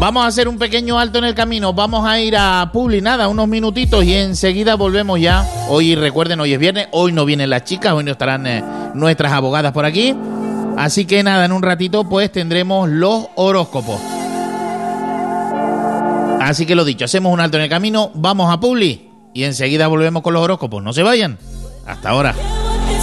Vamos a hacer un pequeño alto en el camino. Vamos a ir a Publi, nada, unos minutitos y enseguida volvemos ya. Hoy, recuerden, hoy es viernes. Hoy no vienen las chicas, hoy no estarán nuestras abogadas por aquí. Así que nada, en un ratito pues tendremos los horóscopos. Así que lo dicho, hacemos un alto en el camino, vamos a Publi y enseguida volvemos con los horóscopos. No se vayan. Hasta ahora.